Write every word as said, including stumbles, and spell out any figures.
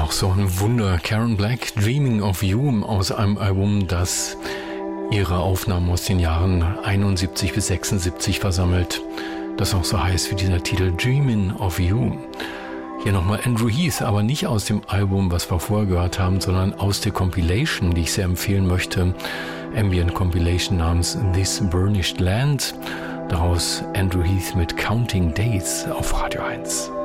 Auch so ein Wunder. Karen Black, Dreaming of You, aus einem Album, das ihre Aufnahmen aus den Jahren einundsiebzig bis sechsundsiebzig versammelt. Das auch so heißt wie dieser Titel Dreaming of You. Hier nochmal Andrew Heath, aber nicht aus dem Album, was wir vorher gehört haben, sondern aus der Compilation, die ich sehr empfehlen möchte. Ambient Compilation namens This Burnished Land. Daraus Andrew Heath mit Counting Days auf Radio eins.